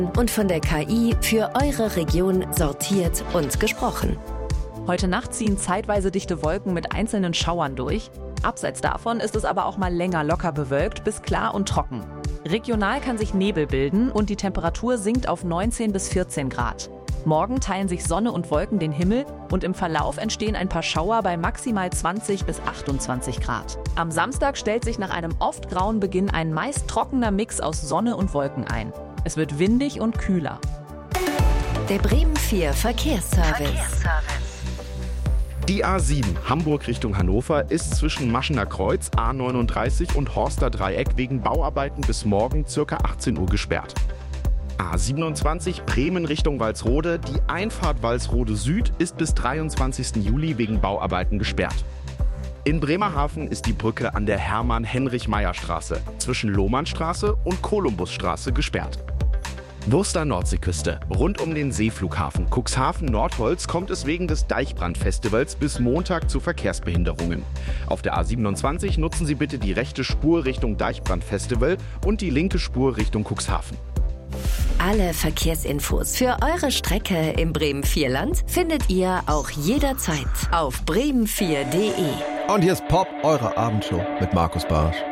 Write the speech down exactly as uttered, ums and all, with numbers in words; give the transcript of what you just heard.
und von der K I für eure Region sortiert und gesprochen. Heute Nacht ziehen zeitweise dichte Wolken mit einzelnen Schauern durch. Abseits davon ist es aber auch mal länger locker bewölkt bis klar und trocken. Regional kann sich Nebel bilden und die Temperatur sinkt auf neunzehn bis vierzehn Grad. Morgen teilen sich Sonne und Wolken den Himmel und im Verlauf entstehen ein paar Schauer bei maximal zwanzig bis achtundzwanzig Grad. Am Samstag stellt sich nach einem oft grauen Beginn ein meist trockener Mix aus Sonne und Wolken ein. Es wird windig und kühler. Der Bremen vier Verkehrsservice. Verkehrsservice. Die A sieben Hamburg Richtung Hannover ist zwischen Maschener Kreuz A neununddreißig und Horster Dreieck wegen Bauarbeiten bis morgen ca. achtzehn Uhr gesperrt. A siebenundzwanzig Bremen Richtung Walsrode. Die Einfahrt Walsrode Süd ist bis dreiundzwanzigsten Juli wegen Bauarbeiten gesperrt. In Bremerhaven ist die Brücke an der Hermann-Heinrich-Meyer-Straße zwischen Lohmannstraße und Kolumbusstraße gesperrt. Wurster Nordseeküste. Rund um den Seeflughafen Cuxhaven-Nordholz kommt es wegen des Deichbrand-Festivals bis Montag zu Verkehrsbehinderungen. Auf der A siebenundzwanzig nutzen Sie bitte die rechte Spur Richtung Deichbrand-Festival und die linke Spur Richtung Cuxhaven. Alle Verkehrsinfos für eure Strecke im Bremen vier Land findet ihr auch jederzeit auf bremen vier punkt de. Und hier ist Pop, eure Abendshow mit Markus Barsch.